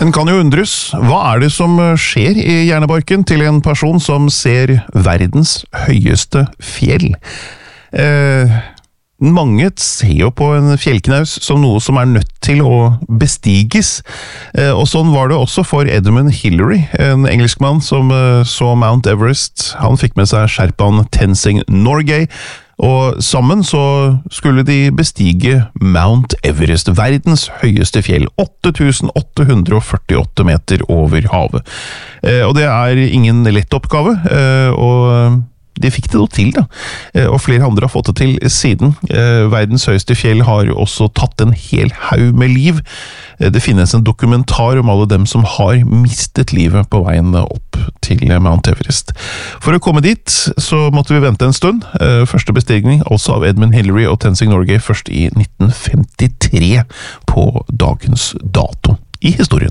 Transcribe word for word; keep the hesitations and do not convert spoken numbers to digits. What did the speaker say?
En kan jo undres, hva er det som skjer i hjernebarken til en person som ser verdens høyeste fjell? Eh, mange ser jo på en fjellknaus som noe som er nødt til å bestiges, eh, og sånn var det også for Edmund Hillary, en engelskmann som eh, så Mount Everest. Han fikk med seg sherpaen Tenzing Norgay, og sammen så skulle de bestige Mount Everest, verdens høyeste fjell, åtte tusen åtte hundre førtiåtte meter over havet. Eh, og det er ingen lett oppgave, eh, og de fikk det jo til da, eh, og flere andre har fått det til siden. Eh, verdens høyeste fjell har også tatt en hel haug med liv. Eh, det finnes en dokumentar om alle dem som har mistet livet på veien opp til Mount Everest. For å komme dit så måtte vi vente en stund. Eh, første bestigning altså av Edmund Hillary og Tenzing Norgay først i nitten femtitre på dagens dato i historien.